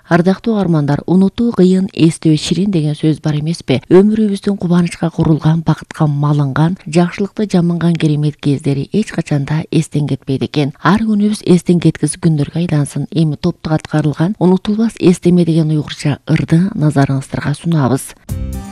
Ардактуу угармандар, унутуу кыйын, эстөө ширин деген сөз бар эмеспи? Өмүрүбүздүн кубанычка курулган, бакытка малынган, жакшылыкты жаманган керемет кездери эч качанда эстен кетпейт экен. Ар күнүбүз эстен кеткис күндөргө айлансын. Эми топтук аткарылган унутулбас эстеме деген уйгурча ырды назарыңыздарга сунабыз.